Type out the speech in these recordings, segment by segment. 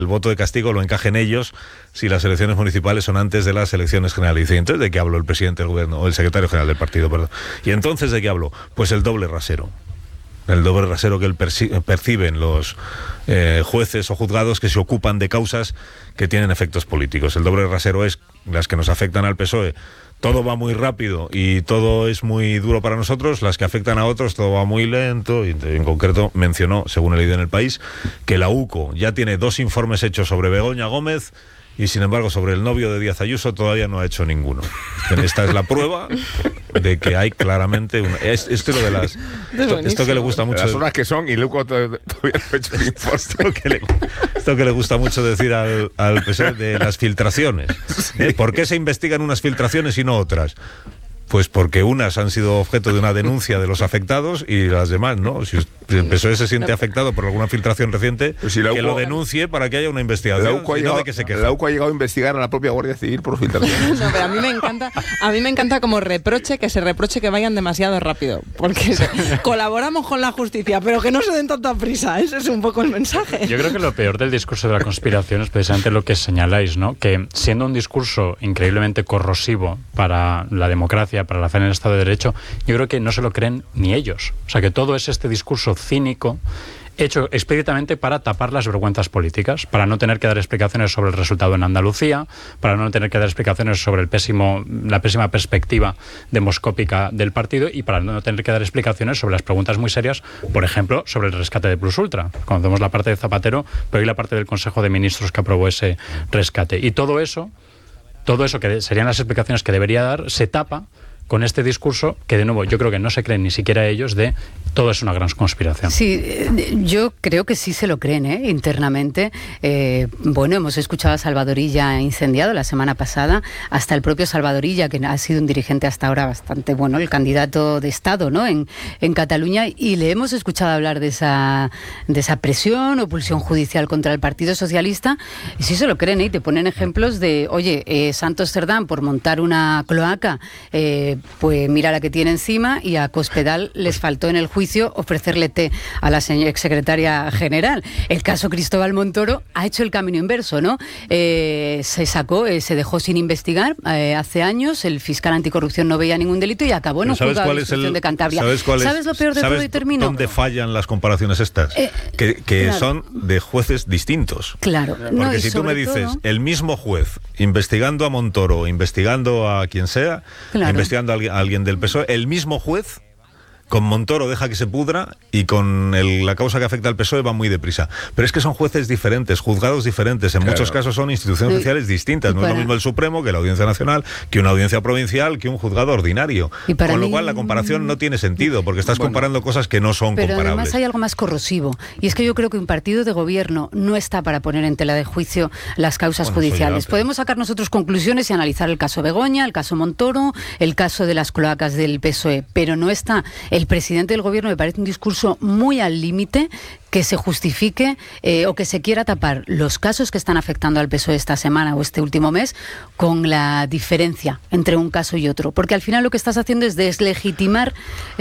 el voto de castigo lo encajen ellos si las elecciones municipales son antes de las elecciones generales. Y entonces, ¿de qué habló el presidente del gobierno, o el secretario general del partido, perdón? Y entonces, ¿de qué habló? Pues el doble rasero. El doble rasero que perciben los jueces o juzgados que se ocupan de causas que tienen efectos políticos. El doble rasero es las que nos afectan al PSOE. Todo va muy rápido y todo es muy duro para nosotros. Las que afectan a otros, todo va muy lento. Y en concreto mencionó, según he leído en El País, que la UCO ya tiene 2 informes hechos sobre Begoña Gómez y, sin embargo, sobre el novio de Díaz Ayuso todavía no ha hecho ninguno. Esta es la prueba de que hay claramente esto de las esto que le gusta mucho, las horas que son, y luego todavía no ha hecho el informe. Esto que le gusta mucho decir al PSOE de las filtraciones. ¿Por qué se investigan unas filtraciones y no otras? Pues porque unas han sido objeto de una denuncia de los afectados y las demás no. Si el PSOE se siente afectado por alguna filtración reciente, pues si que lo denuncie para que haya una investigación. La UCO ha llegado a investigar a la propia Guardia Civil por filtraciones. No, pero a mí me encanta como reproche que se reproche que vayan demasiado rápido, porque colaboramos con la justicia, pero que no se den tanta prisa. Ese es un poco el mensaje. Yo creo que lo peor del discurso de la conspiración es precisamente lo que señaláis, ¿no? Que siendo un discurso increíblemente corrosivo para la democracia, para la fe en el Estado de Derecho, yo creo que no se lo creen ni ellos. O sea, que todo es este discurso cínico hecho explícitamente para tapar las vergüenzas políticas, para no tener que dar explicaciones sobre el resultado en Andalucía, para no tener que dar explicaciones sobre la pésima perspectiva demoscópica del partido y para no tener que dar explicaciones sobre las preguntas muy serias, por ejemplo, sobre el rescate de Plus Ultra. Conocemos la parte de Zapatero, pero hoy la parte del Consejo de Ministros que aprobó ese rescate. Y todo eso que serían las explicaciones que debería dar, se tapa con este discurso que, de nuevo, yo creo que no se creen ni siquiera ellos de todo es una gran conspiración. Sí, yo creo que sí se lo creen, internamente. Bueno, hemos escuchado a Salvador Illa incendiado la semana pasada, hasta el propio Salvador Illa, que ha sido un dirigente hasta ahora bastante bueno, el candidato de Estado, ¿no? en Cataluña, y le hemos escuchado hablar de esa presión o pulsión judicial contra el Partido Socialista, y sí se lo creen, y te ponen ejemplos de, oye, Santos Cerdán, por montar una cloaca, pues mira la que tiene encima, y a Cospedal les faltó en el juicio ofrecerle té a la exsecretaria general. El caso Cristóbal Montoro ha hecho el camino inverso, ¿no? Se dejó sin investigar hace años, el fiscal anticorrupción no veía ningún delito y acabó en un juzgado de instrucción de Cantabria. ¿Sabes lo peor de todo? Y termino. ¿Dónde fallan las comparaciones estas? Que claro, son de jueces distintos. Claro. Porque si tú me dices, el mismo juez investigando a Montoro, investigando a quien sea, claro, investigando a alguien del PSOE, el mismo juez con Montoro deja que se pudra y con la causa que afecta al PSOE va muy deprisa. Pero es que son jueces diferentes, juzgados diferentes. En muchos casos son instituciones judiciales distintas. No es lo mismo el Supremo que la Audiencia Nacional, que una audiencia provincial, que un juzgado ordinario. Con lo cual la comparación no tiene sentido, porque estás comparando cosas que no son comparables. Pero además hay algo más corrosivo. Y es que yo creo que un partido de gobierno no está para poner en tela de juicio las causas judiciales. Podemos sacar nosotros conclusiones y analizar el caso Begoña, el caso Montoro, el caso de las cloacas del PSOE, pero no está el presidente del gobierno. Me parece un discurso muy al límite que se justifique o que se quiera tapar los casos que están afectando al PSOE esta semana o este último mes con la diferencia entre un caso y otro, porque al final lo que estás haciendo es deslegitimar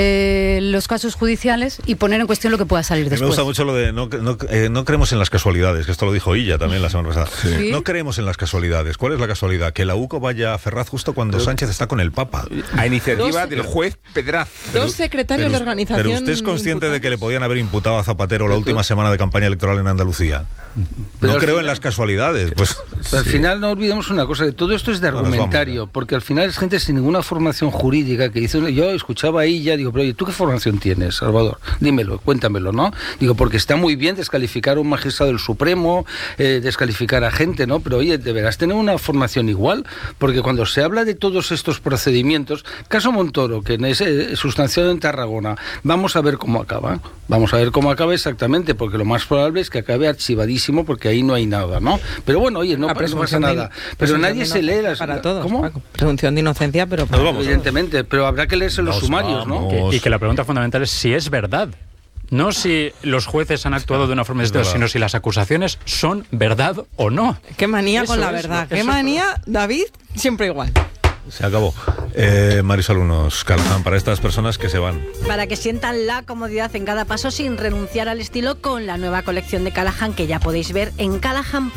los casos judiciales y poner en cuestión lo que pueda salir después. Me gusta mucho lo de no creemos en las casualidades, que esto lo dijo Illa también la semana pasada. ¿Sí? No creemos en las casualidades. ¿Cuál es la casualidad? Que la UCO vaya a Ferraz justo cuando Sánchez está con el Papa. A iniciativa del juez Pedraz. Dos secretarios de organización. Pero usted es consciente de que le podían haber imputado a Zapatero la última semana de campaña electoral en Andalucía. No creo en las casualidades. Pues, al final no olvidemos una cosa, que todo esto es de argumentario, porque al final es gente sin ninguna formación jurídica que dice, yo escuchaba ahí ya, digo, pero oye, ¿tú qué formación tienes, Salvador? Dímelo, cuéntamelo, ¿no? Digo, porque está muy bien descalificar a un magistrado del Supremo, descalificar a gente, ¿no? Pero oye, deberás tener una formación igual, porque cuando se habla de todos estos procedimientos, caso Montoro, que es sustanciado en Tarragona, vamos a ver cómo acaba. Vamos a ver cómo acaba exactamente, porque lo más probable es que acabe archivadísimo, porque ahí no hay nada, ¿no? Pero bueno, oye, no pasa nada. Pero nadie se lee las... Para todos. ¿Cómo? Paco. Presunción de inocencia, pero... Evidentemente, pero habrá que leerse los sumarios, ¿no? Y que la pregunta fundamental es si es verdad. No si los jueces han actuado de una forma distinta, sino si las acusaciones son verdad o no. Qué manía con la verdad. Qué manía, David, siempre igual. Se acabó. Marisol, unos Callahan para estas personas que se van. Para que sientan la comodidad en cada paso sin renunciar al estilo, con la nueva colección de Callahan que ya podéis ver en callahan.es.